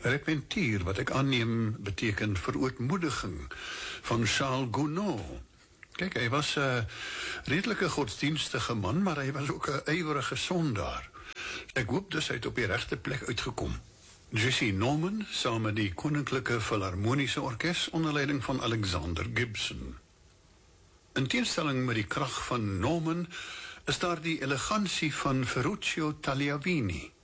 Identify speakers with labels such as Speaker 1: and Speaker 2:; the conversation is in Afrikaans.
Speaker 1: Repentier, wat ek aanneem, beteken verootmoediging, van Charles Gounod. Kijk, hy was 'n redelike godsdienstige man, maar hy was ook 'n ywerige sondaar. Ek hoop dus hy het op die regte plek uitgekom. Jesse Norman, saam met die Koninklike Filharmoniese Orkes onder leiding van Alexander Gibson. In teenstelling met die krag van Norman, is daar die elegantie van Ferruccio Tagliavini.